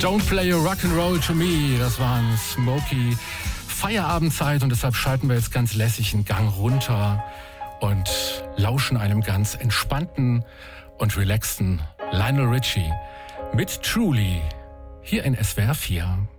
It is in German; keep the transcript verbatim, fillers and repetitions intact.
Don't play a rock'n'roll to me. Das war ein Smokey Feierabendzeit und deshalb schalten wir jetzt ganz lässig einen Gang runter und lauschen einem ganz entspannten und relaxten Lionel Richie mit Truly hier in S W R vier.